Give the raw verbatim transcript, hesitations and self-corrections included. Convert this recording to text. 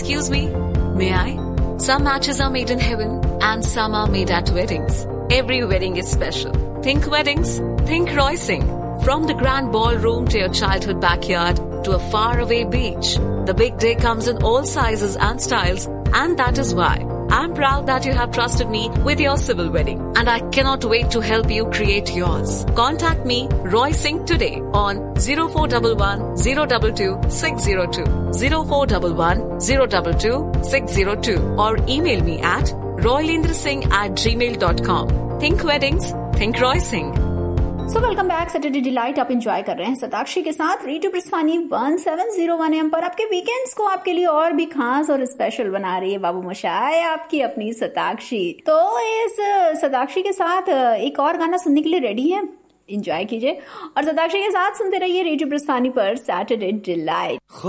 Excuse me, may I? Some matches are made in heaven and some are made at weddings. Every wedding is special. Think weddings, think Roysing. From the grand ballroom to your childhood backyard to a faraway beach, the big day comes in all sizes and styles, and that is why I'm proud that you have trusted me with your civil wedding, and I cannot wait to help you create yours. Contact me, Roysing, today on zero four one one, zero two two, six zero two, zero four one one, zero two two, six zero two, or email me at roylendrasingh at gmail dot com. Think weddings, think Roysing. So welcome back Saturday delight. आप enjoy कर रहे हैं सताक्षी के साथ radio प्रस्थानी one seven zero one M पर। आपके weekends को आपके लिए और भी खास और स्पेशल बना रही है बाबू मोशाय, आपकी अपनी सताक्षी। तो इस सताक्षी के साथ एक और गाना सुनने के लिए रेडी है, एंजॉय कीजिए और सताक्षी के साथ सुनते रहिए रेडियो प्रस्थानी पर सैटरडे डिलाइट।